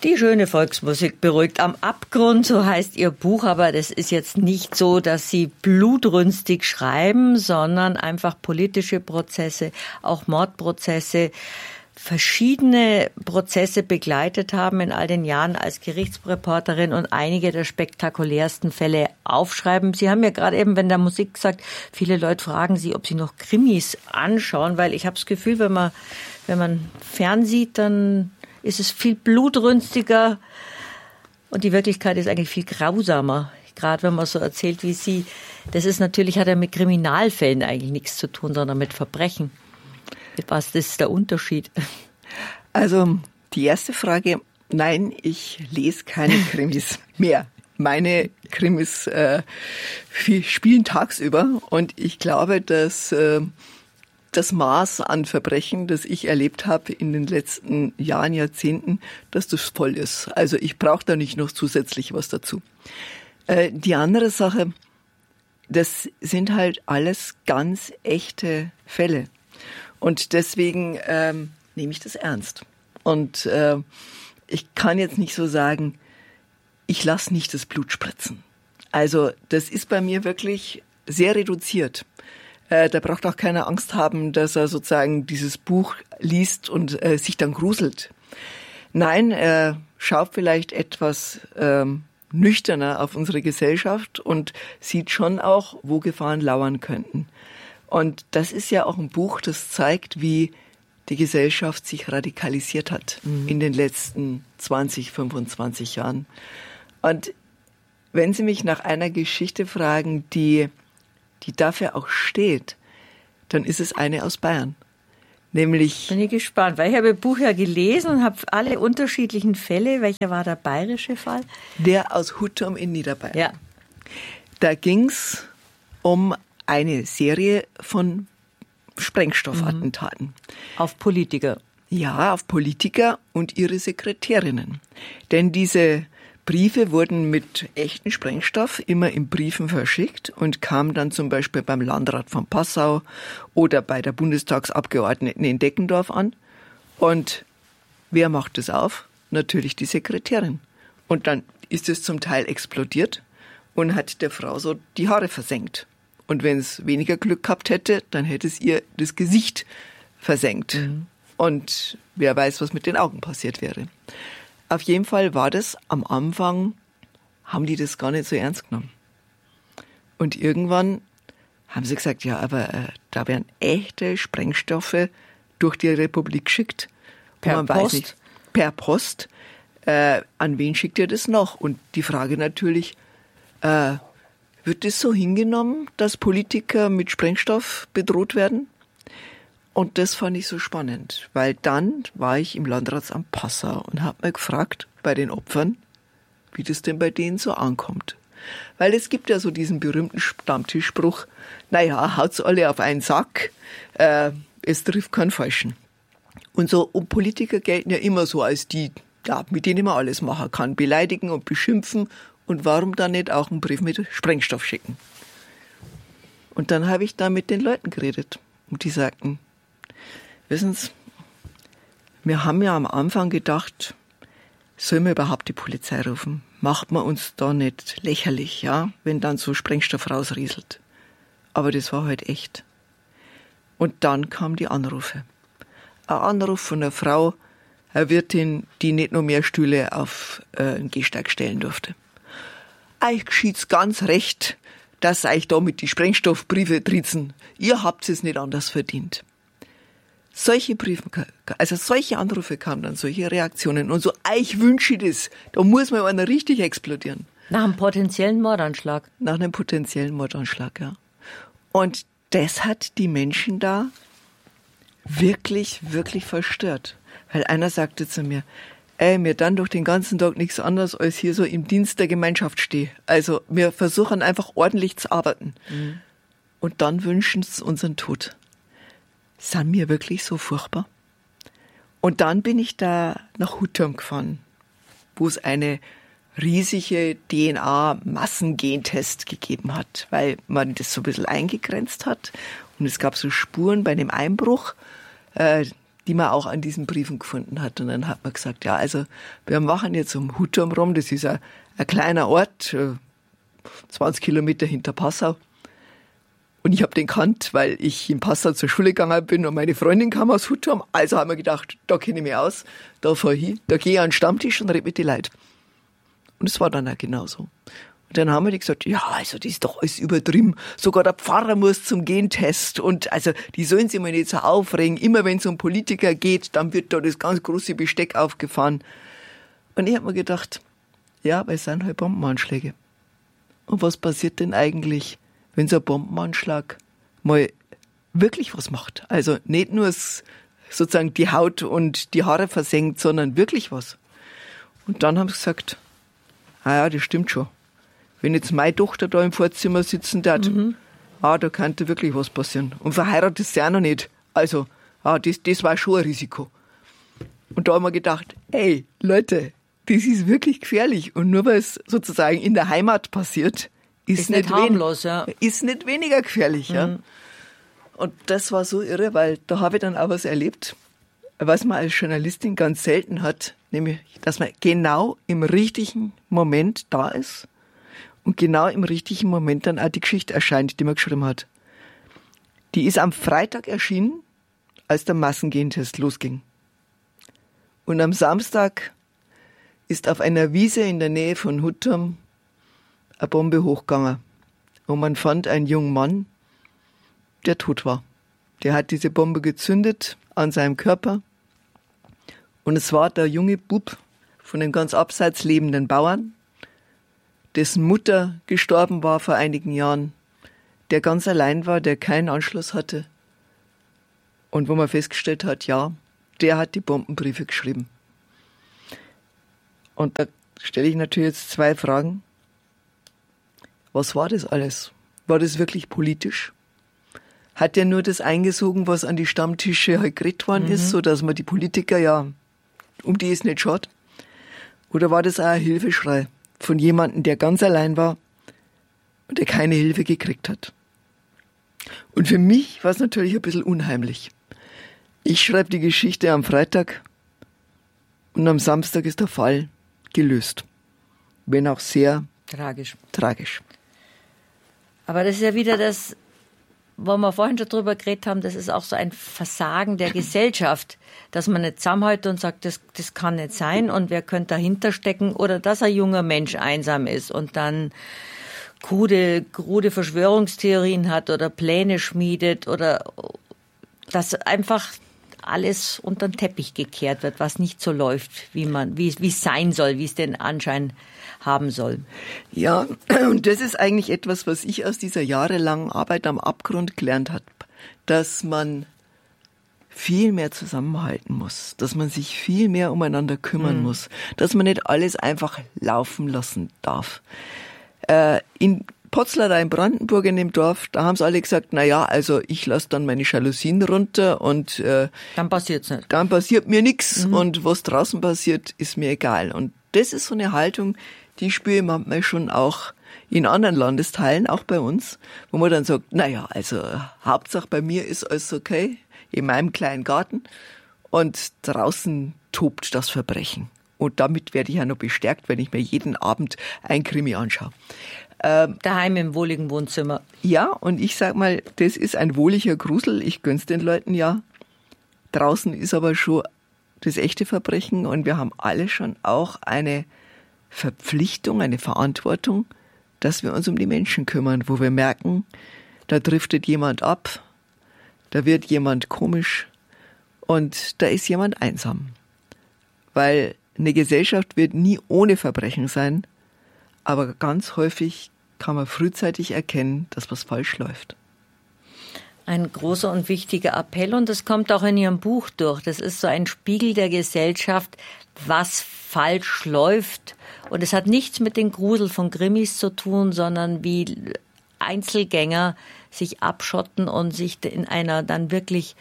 Die schöne Volksmusik beruhigt am Abgrund, so heißt Ihr Buch, aber das ist jetzt nicht so, dass Sie blutrünstig schreiben, sondern einfach politische Prozesse, auch Mordprozesse, verschiedene Prozesse begleitet haben in all den Jahren als Gerichtsreporterin und einige der spektakulärsten Fälle aufschreiben. Sie haben ja gerade eben, wenn der Musik sagt, viele Leute fragen Sie, ob Sie noch Krimis anschauen, weil ich habe das Gefühl, wenn man fernsieht, dann ist es viel blutrünstiger und die Wirklichkeit ist eigentlich viel grausamer. Gerade wenn man so erzählt wie Sie. Das ist natürlich, hat ja mit Kriminalfällen eigentlich nichts zu tun, sondern mit Verbrechen. Was ist der Unterschied? Also die erste Frage, nein, ich lese keine Krimis mehr. Meine Krimis spielen tagsüber und ich glaube, dass das Maß an Verbrechen, das ich erlebt habe in den letzten Jahren, Jahrzehnten, dass das voll ist. Also ich brauche da nicht noch zusätzlich was dazu. Die andere Sache, das sind halt alles ganz echte Fälle. Und deswegen nehme ich das ernst. Und ich kann jetzt nicht so sagen, ich lasse nicht das Blut spritzen. Also das ist bei mir wirklich sehr reduziert. Da braucht auch keiner Angst haben, dass er sozusagen dieses Buch liest und sich dann gruselt. Nein, er schaut vielleicht etwas nüchterner auf unsere Gesellschaft und sieht schon auch, wo Gefahren lauern könnten. Und das ist ja auch ein Buch, das zeigt, wie die Gesellschaft sich radikalisiert hat in den letzten 20, 25 Jahren. Und wenn Sie mich nach einer Geschichte fragen, die dafür auch steht, dann ist es eine aus Bayern. Nämlich. Bin ich gespannt, weil ich habe das Buch ja gelesen und habe alle unterschiedlichen Fälle. Welcher war der bayerische Fall? Der aus Hutturm in Niederbayern. Ja. Da ging's um eine Serie von Sprengstoffattentaten. Auf Politiker. Ja, auf Politiker und ihre Sekretärinnen. Denn diese Briefe wurden mit echtem Sprengstoff immer in Briefen verschickt und kamen dann zum Beispiel beim Landrat von Passau oder bei der Bundestagsabgeordneten in Deckendorf an. Und wer macht es auf? Natürlich die Sekretärin. Und dann ist es zum Teil explodiert und hat der Frau so die Haare versenkt. Und wenn es weniger Glück gehabt hätte, dann hätte es ihr das Gesicht versenkt. Und wer weiß, was mit den Augen passiert wäre. Auf jeden Fall war das am Anfang, haben die das gar nicht so ernst genommen. Und irgendwann haben sie gesagt, ja, aber da werden echte Sprengstoffe durch die Republik geschickt. Per man Post? Weiß nicht, per Post. An wen schickt ihr das noch? Und die Frage natürlich, wird es so hingenommen, dass Politiker mit Sprengstoff bedroht werden? Und das fand ich so spannend, weil dann war ich im Landratsamt Passau und habe mir gefragt bei den Opfern, wie das denn bei denen so ankommt. Weil es gibt ja so diesen berühmten Stammtischspruch, naja, haut's alle auf einen Sack, es trifft keinen Falschen. Und Politiker gelten ja immer so als die, ja, mit denen man alles machen kann, beleidigen und beschimpfen. Und warum dann nicht auch einen Brief mit Sprengstoff schicken? Und dann habe ich da mit den Leuten geredet und die sagten, wissen Sie, wir haben ja am Anfang gedacht, sollen wir überhaupt die Polizei rufen? Macht man uns da nicht lächerlich, ja, wenn dann so Sprengstoff rausrieselt? Aber das war halt echt. Und dann kamen die Anrufe. Ein Anruf von einer Frau, einer Wirtin, die nicht nur mehr Stühle auf einen Gehsteig stellen durfte. Euch geschieht's ganz recht, dass euch da mit die Sprengstoffbriefe trizen. Ihr habt es nicht anders verdient. Solche solche Anrufe kamen dann, solche Reaktionen. Und so, ich wünsche das. Da muss mal einer richtig explodieren. Nach einem potenziellen Mordanschlag. Nach einem potenziellen Mordanschlag, ja. Und das hat die Menschen da wirklich, wirklich verstört. Weil einer sagte zu mir, mir dann doch den ganzen Tag nichts anderes als hier so im Dienst der Gemeinschaft stehe. Also wir versuchen einfach ordentlich zu arbeiten. Und dann wünschen sie unseren Tod. Sind wir wirklich so furchtbar? Und dann bin ich da nach Hutturm gefahren, wo es eine riesige DNA-Massengentest gegeben hat, weil man das so ein bisschen eingegrenzt hat. Und es gab so Spuren bei dem Einbruch. die man auch an diesen Briefen gefunden hat. Und dann hat man gesagt, ja, also wir machen jetzt um Hutturm rum, das ist ein kleiner Ort, 20 Kilometer hinter Passau. Und ich habe den kannt, weil ich in Passau zur Schule gegangen bin und meine Freundin kam aus Hutturm. Also haben wir gedacht, da kenne ich mich aus, da fahr ich hin, da gehe ich an den Stammtisch und rede mit den Leuten. Und es war dann auch genauso. Und dann haben wir die gesagt, ja, also das ist doch alles übertrieben. Sogar der Pfarrer muss zum Gentest. Und also die sollen sich mal nicht so aufregen. Immer wenn es um Politiker geht, dann wird da das ganz große Besteck aufgefahren. Und ich habe mir gedacht, ja, aber es sind halt Bombenanschläge. Und was passiert denn eigentlich, wenn so ein Bombenanschlag mal wirklich was macht? Also nicht nur sozusagen die Haut und die Haare versenkt, sondern wirklich was. Und dann haben sie gesagt, ja, das stimmt schon. Wenn jetzt meine Tochter da im Vorzimmer sitzen darf, da könnte wirklich was passieren. Und verheiratet ist sie auch noch nicht. Also, das war schon ein Risiko. Und da haben wir gedacht, ey, Leute, das ist wirklich gefährlich. Und nur weil es sozusagen in der Heimat passiert, ist nicht harmlos, ja. Ist nicht weniger gefährlich, ja. Und das war so irre, weil da habe ich dann auch was erlebt, was man als Journalistin ganz selten hat, nämlich, dass man genau im richtigen Moment da ist und genau im richtigen Moment dann auch die Geschichte erscheint, die man geschrieben hat. Die ist am Freitag erschienen, als der Massengentest losging. Und am Samstag ist auf einer Wiese in der Nähe von Hutturm eine Bombe hochgegangen. Und man fand einen jungen Mann, der tot war. Der hat diese Bombe gezündet an seinem Körper. Und es war der junge Bub von den ganz abseits lebenden Bauern, dessen Mutter gestorben war vor einigen Jahren, der ganz allein war, der keinen Anschluss hatte. Und wo man festgestellt hat, ja, der hat die Bombenbriefe geschrieben. Und da stelle ich natürlich jetzt zwei Fragen. Was war das alles? War das wirklich politisch? Hat er nur das eingesogen, was an die Stammtische halt geredet worden ist, so dass man die Politiker ja, um die es nicht schaut? Oder war das auch ein Hilfeschrei von jemandem, der ganz allein war und der keine Hilfe gekriegt hat? Und für mich war es natürlich ein bisschen unheimlich. Ich schreibe die Geschichte am Freitag und am Samstag ist der Fall gelöst. Wenn auch sehr tragisch. Aber das ist ja wieder das, wo wir vorhin schon drüber geredet haben, das ist auch so ein Versagen der Gesellschaft, dass man nicht zusammenhält und sagt, das kann nicht sein und wer könnte dahinter stecken, oder dass ein junger Mensch einsam ist und dann krude Verschwörungstheorien hat oder Pläne schmiedet oder dass einfach alles unter den Teppich gekehrt wird, was nicht so läuft, wie es sein soll, wie es den Anschein haben soll. Ja, und das ist eigentlich etwas, was ich aus dieser jahrelangen Arbeit am Abgrund gelernt habe, dass man viel mehr zusammenhalten muss, dass man sich viel mehr umeinander kümmern muss, dass man nicht alles einfach laufen lassen darf. In Potzlar, da in Brandenburg in dem Dorf, da haben sie alle gesagt, na ja, also ich lasse dann meine Jalousien runter und dann passiert's nicht. Dann passiert mir nichts und was draußen passiert, ist mir egal. Und das ist so eine Haltung, die spüre ich manchmal schon auch in anderen Landesteilen, auch bei uns, wo man dann sagt, na ja, also Hauptsache bei mir ist alles okay, in meinem kleinen Garten und draußen tobt das Verbrechen. Und damit werde ich ja noch bestärkt, wenn ich mir jeden Abend ein Krimi anschaue. Daheim im wohligen Wohnzimmer. Ja, und ich sag mal, das ist ein wohliger Grusel. Ich gönn's den Leuten ja. Draußen ist aber schon das echte Verbrechen und wir haben alle schon auch eine Verpflichtung, eine Verantwortung, dass wir uns um die Menschen kümmern, wo wir merken, da driftet jemand ab, da wird jemand komisch und da ist jemand einsam. Weil eine Gesellschaft wird nie ohne Verbrechen sein, aber ganz häufig kann man frühzeitig erkennen, dass was falsch läuft. Ein großer und wichtiger Appell und das kommt auch in Ihrem Buch durch. Das ist so ein Spiegel der Gesellschaft, was falsch läuft. Und es hat nichts mit dem Grusel von Krimis zu tun, sondern wie Einzelgänger sich abschotten und sich in einer dann wirklich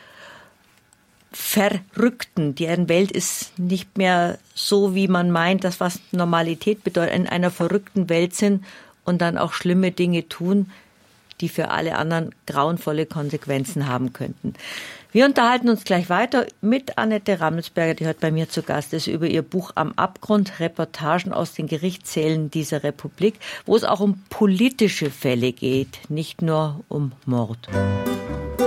Verrückten, deren Welt ist nicht mehr so, wie man meint, das was Normalität bedeutet, in einer verrückten Welt sind und dann auch schlimme Dinge tun, die für alle anderen grauenvolle Konsequenzen haben könnten. Wir unterhalten uns gleich weiter mit Annette Rammelsberger, die heute bei mir zu Gast ist, über ihr Buch Am Abgrund, Reportagen aus den Gerichtssälen dieser Republik, wo es auch um politische Fälle geht, nicht nur um Mord.